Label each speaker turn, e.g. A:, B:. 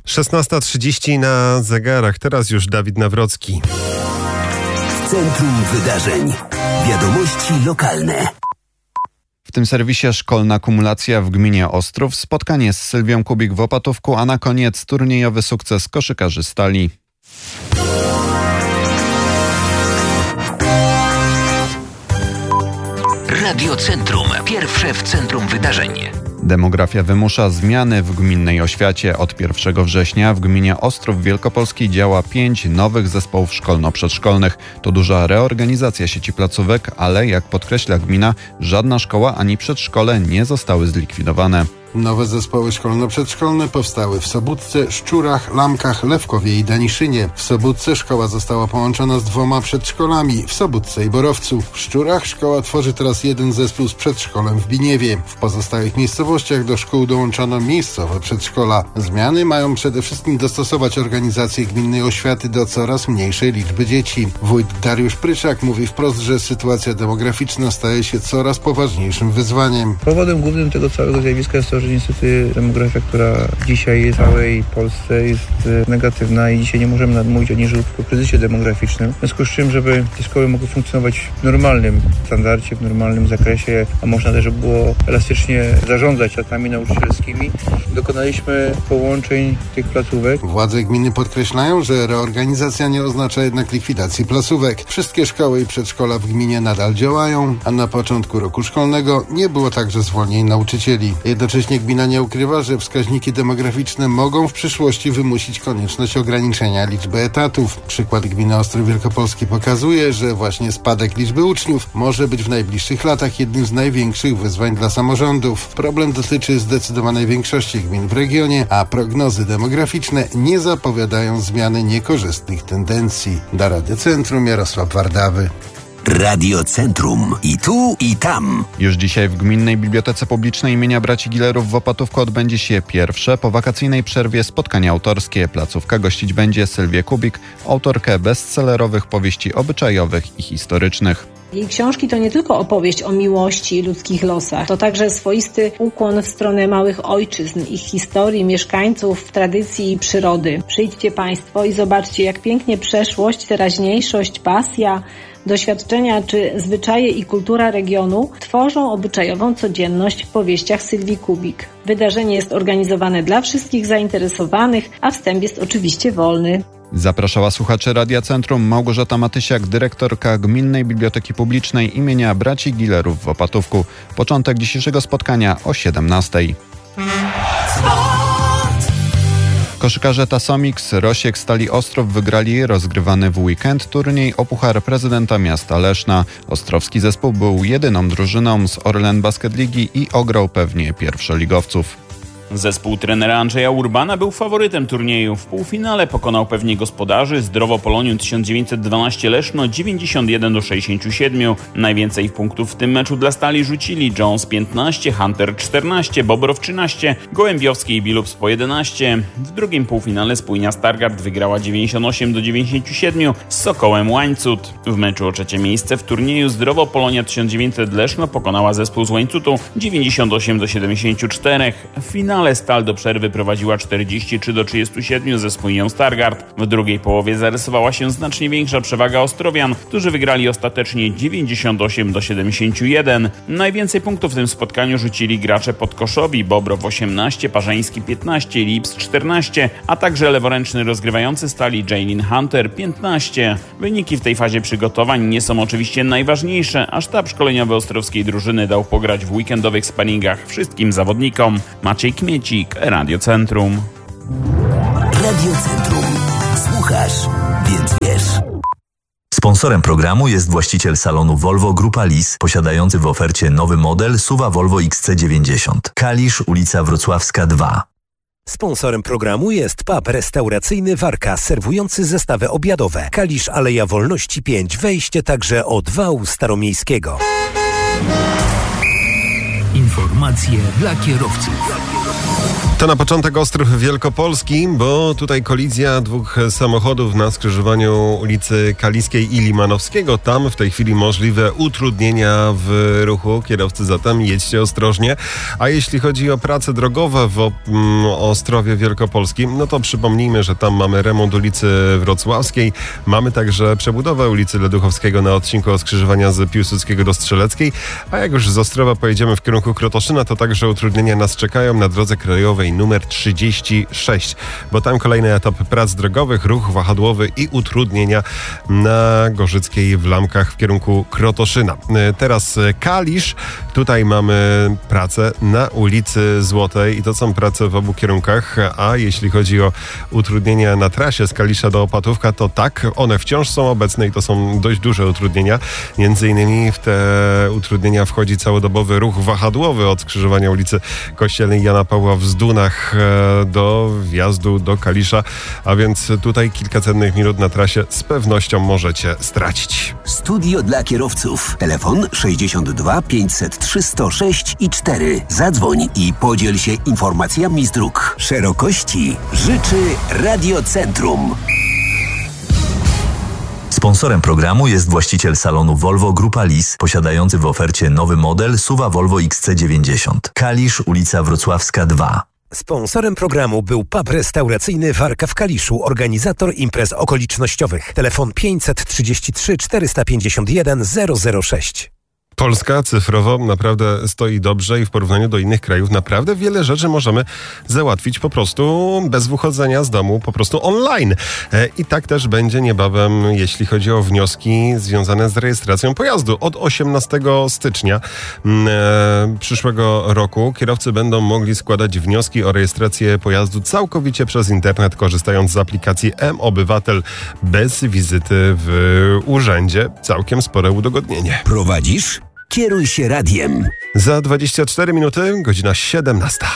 A: 16:30 na zegarach. Teraz już Dawid Nawrocki.
B: Centrum Wydarzeń. Wiadomości lokalne.
C: W tym serwisie szkolna kumulacja w gminie Ostrów, spotkanie z Sylwią Kubik w Opatówku, a na koniec turniejowy sukces koszykarzy Stali.
B: Radio Centrum. Pierwsze w centrum wydarzeń.
C: Demografia wymusza zmiany w gminnej oświacie. Od 1 września w gminie Ostrów Wielkopolski działa 5 nowych zespołów szkolno-przedszkolnych. To duża reorganizacja sieci placówek, ale jak podkreśla gmina, żadna szkoła ani przedszkole nie zostały zlikwidowane.
D: Nowe zespoły szkolno-przedszkolne powstały w Sobótce, Szczurach, Lamkach, Lewkowie i Daniszynie. W Sobótce szkoła została połączona z 2 przedszkolami, w Sobótce i Borowcu. W Szczurach szkoła tworzy teraz jeden zespół z przedszkolem w Biniewie. W pozostałych miejscowościach do szkół dołączono miejscowe przedszkola. Zmiany mają przede wszystkim dostosować organizację gminnej oświaty do coraz mniejszej liczby dzieci. Wójt Dariusz Pryczak mówi wprost, że sytuacja demograficzna staje się coraz poważniejszym wyzwaniem.
E: Powodem głównym tego całego zjawiska jest to, że niestety demografia, która dzisiaj w całej Polsce jest negatywna i dzisiaj nie możemy mówić o nieżywotnym kryzysie demograficznym. W związku z czym, żeby te szkoły mogły funkcjonować w normalnym standardzie, w normalnym zakresie, a można też, żeby było elastycznie zarządzać statami nauczycielskimi, dokonaliśmy połączeń tych placówek.
D: Władze gminy podkreślają, że reorganizacja nie oznacza jednak likwidacji placówek. Wszystkie szkoły i przedszkola w gminie nadal działają, a na początku roku szkolnego nie było także zwolnień nauczycieli. Jednocześnie gmina nie ukrywa, że wskaźniki demograficzne mogą w przyszłości wymusić konieczność ograniczenia liczby etatów. Przykład gminy Ostrów Wielkopolski pokazuje, że właśnie spadek liczby uczniów może być w najbliższych latach jednym z największych wyzwań dla samorządów. Problem dotyczy zdecydowanej większości gmin w regionie, a prognozy demograficzne nie zapowiadają zmiany niekorzystnych tendencji. Dla Radia Centrum Jarosław Wardawy.
B: Radio Centrum. I tu, i tam.
C: Już dzisiaj w Gminnej Bibliotece Publicznej imienia Braci Gilerów w Opatówku odbędzie się pierwsze po wakacyjnej przerwie spotkanie autorskie. Placówka gościć będzie Sylwię Kubik, autorkę bestsellerowych powieści obyczajowych i historycznych.
F: Jej książki to nie tylko opowieść o miłości i ludzkich losach, to także swoisty ukłon w stronę małych ojczyzn, ich historii, mieszkańców, tradycji i przyrody. Przyjdźcie Państwo i zobaczcie, jak pięknie przeszłość, teraźniejszość, pasja, doświadczenia czy zwyczaje i kultura regionu tworzą obyczajową codzienność w powieściach Sylwii Kubik. Wydarzenie jest organizowane dla wszystkich zainteresowanych, a wstęp jest oczywiście wolny.
C: Zapraszała słuchaczy Radia Centrum Małgorzata Matysiak, dyrektorka Gminnej Biblioteki Publicznej imienia Braci Gilerów w Opatówku. Początek dzisiejszego spotkania o 17:00. Koszykarze Tasomix Rosiek Stali Ostrów wygrali rozgrywany w weekend turniej o Puchar Prezydenta Miasta Leszna. Ostrowski zespół był jedyną drużyną z Orlen Basket Ligi i ograł pewnie pierwszoligowców.
G: Zespół trenera Andrzeja Urbana był faworytem turnieju. W półfinale pokonał pewnie gospodarzy Zdrowo Polonium 1912 Leszno 91-67. Najwięcej punktów w tym meczu dla Stali rzucili Jones 15, Hunter 14, Bobrow 13, Gołębiowski i Bilups po 11. W drugim półfinale spójnia Stargard wygrała 98-97 z Sokołem Łańcut. W meczu o trzecie miejsce w turnieju Zdrowo Polonia 1900 Leszno pokonała zespół z Łańcutu 98-74. W finale Stal do przerwy prowadziła 43-37 ze spójnią Stargard. W drugiej połowie zarysowała się znacznie większa przewaga Ostrowian, którzy wygrali ostatecznie 98-71. Najwięcej punktów w tym spotkaniu rzucili gracze Podkoszowi, Bobrow 18, Parzeński 15, Lips 14, a także leworęczny rozgrywający Stali Jaylin Hunter 15. Wyniki w tej fazie przygotowań nie są oczywiście najważniejsze, a sztab szkoleniowy ostrowskiej drużyny dał pograć w weekendowych sparingach wszystkim zawodnikom. Maciej Kmiecik, Radio Centrum.
B: Radio Centrum. Słuchasz, więc wiesz. Sponsorem programu jest właściciel salonu Volvo Grupa Lis, posiadający w ofercie nowy model SUV Volvo XC90. Kalisz, ulica Wrocławska 2.
H: Sponsorem programu jest pub restauracyjny Warka, serwujący zestawy obiadowe. Kalisz, Aleja Wolności 5, wejście także od wału staromiejskiego.
B: Informacje dla kierowców.
A: To na początek Ostrów Wielkopolski, bo tutaj kolizja dwóch samochodów na skrzyżowaniu ulicy Kaliskiej i Limanowskiego. Tam w tej chwili możliwe utrudnienia w ruchu. Kierowcy zatem jedźcie ostrożnie. A jeśli chodzi o prace drogowe w Ostrowie Wielkopolskim, no to przypomnijmy, że tam mamy remont ulicy Wrocławskiej. Mamy także przebudowę ulicy Leduchowskiego na odcinku od skrzyżowania z Piłsudskiego do Strzeleckiej. A jak już z Ostrowa pojedziemy w kierunku Krotoszyna, to także utrudnienia nas czekają na drodze krajowej numer 36, bo tam kolejny etap prac drogowych, ruch wahadłowy i utrudnienia na Gorzyckiej w Lamkach w kierunku Krotoszyna. Teraz Kalisz, tutaj mamy pracę na ulicy Złotej i to są prace w obu kierunkach, a jeśli chodzi o utrudnienia na trasie z Kalisza do Opatówka, to tak, one wciąż są obecne i to są dość duże utrudnienia. Między innymi w te utrudnienia wchodzi całodobowy ruch wahadłowy od skrzyżowania ulicy Kościelnej Jana Pawła w Zdunach do wjazdu do Kalisza, a więc tutaj kilka cennych minut na trasie z pewnością możecie stracić.
H: Studio dla kierowców. Telefon 62 503 106 i 4. Zadzwoń i podziel się informacjami z dróg. Szerokości życzy Radiocentrum.
B: Sponsorem programu jest właściciel salonu Volvo Grupa Lis, posiadający w ofercie nowy model SUV Volvo XC90. Kalisz, ulica Wrocławska 2.
H: Sponsorem programu był pub restauracyjny Warka w Kaliszu, organizator imprez okolicznościowych. Telefon 533 451 006.
A: Polska cyfrowo naprawdę stoi dobrze i w porównaniu do innych krajów naprawdę wiele rzeczy możemy załatwić po prostu bez wychodzenia z domu, po prostu online. I tak też będzie niebawem, jeśli chodzi o wnioski związane z rejestracją pojazdu. Od 18 stycznia przyszłego roku kierowcy będą mogli składać wnioski o rejestrację pojazdu całkowicie przez internet, korzystając z aplikacji M-Obywatel bez wizyty w urzędzie. Całkiem spore udogodnienie.
H: Prowadzisz? Kieruj się radiem.
A: Za 24 minuty, godzina 17.